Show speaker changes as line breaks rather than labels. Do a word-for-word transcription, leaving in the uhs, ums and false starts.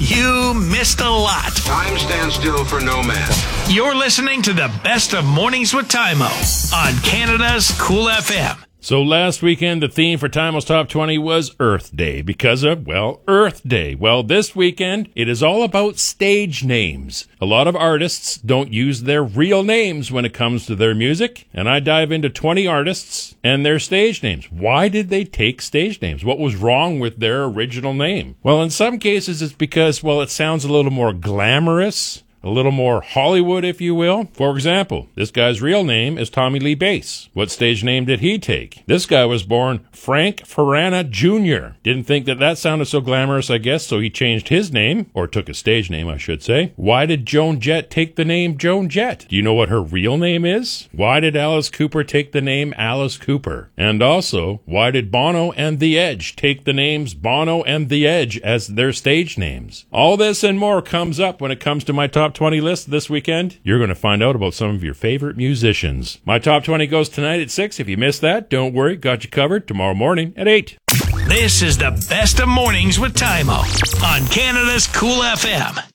You missed a lot.
Time stands still for no man.
You're listening to the best of Mornings with Tymo on Canada's Cool F M.
So last weekend, the theme for Tymo's Top twenty was Earth Day because of, well, Earth Day. Well, this weekend, it is all about stage names. A lot of artists don't use their real names when it comes to their music, and I dive into twenty artists and their stage names. Why did they take stage names? What was wrong with their original name? Well, in some cases, it's because, well, it sounds a little more glamorous, a little more Hollywood, if you will. For example, this guy's real name is Tommy Lee Bass. What stage name did he take? This guy was born Frank Ferrana Junior Didn't think that that sounded so glamorous, I guess, so he changed his name, or took a stage name, I should say. Why did Joan Jett take the name Joan Jett? Do you know what her real name is? Why did Alice Cooper take the name Alice Cooper? And also, why did Bono and The Edge take the names Bono and The Edge as their stage names? All this and more comes up when it comes to my top twenty list this weekend. You're going to find out about some of your favorite musicians. My top twenty goes tonight at six. If you missed that, don't worry, got you covered tomorrow morning at eight.
This is the best of Mornings with Tymo on Canada's Cool F M.